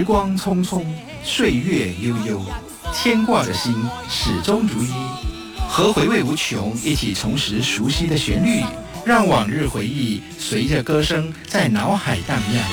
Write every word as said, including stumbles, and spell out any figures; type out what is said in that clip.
时光匆匆，岁月悠悠，牵挂的心始终如一。和回味无穷一起重拾熟悉的旋律，让往日回忆随着歌声在脑海荡漾。